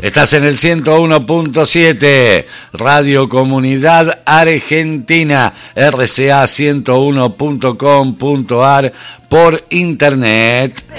Estás en el 101.7, Radio Comunidad Argentina, RCA 101.com.ar por internet.